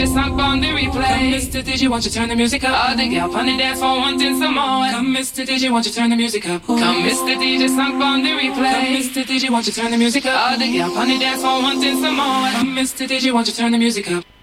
DJ sunk on the replay. Come, Mr. DJ, won't you turn the music up? All the gal on the dance floor wanting some more. Come, Mr. DJ, won't you turn the music up? Come, Mr. DJ, sunk on the replay. Come, Mr. DJ, won't you turn the music up? All the gal on the dance floor wanting some more. Come, Mr. DJ, won't you turn the music up?